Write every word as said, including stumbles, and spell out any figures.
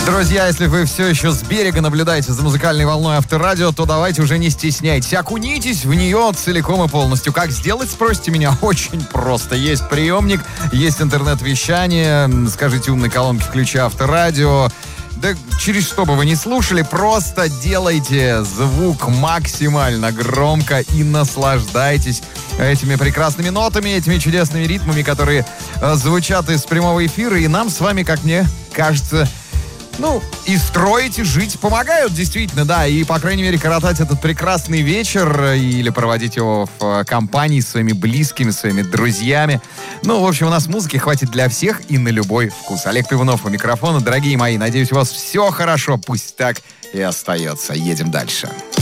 Друзья, если вы все еще с берега наблюдаете за музыкальной волной Авторадио, то давайте уже не стесняйтесь. Окунитесь в нее целиком и полностью. Как сделать, спросите меня? Очень просто. Есть приемник, есть интернет-вещание. Скажите умной колонке «Включи Авторадио». Да через что бы вы ни слушали, просто делайте звук максимально громко и наслаждайтесь этими прекрасными нотами, этими чудесными ритмами, которые э, звучат из прямого эфира. И нам с вами, как мне кажется, ну, и строить, и жить помогают, действительно, да. И, по крайней мере, коротать этот прекрасный вечер или проводить его в компании с своими близкими, своими друзьями. Ну, в общем, у нас музыки хватит для всех и на любой вкус. Олег Пивунов у микрофона. Дорогие мои, надеюсь, у вас все хорошо. Пусть так и остается. Едем дальше.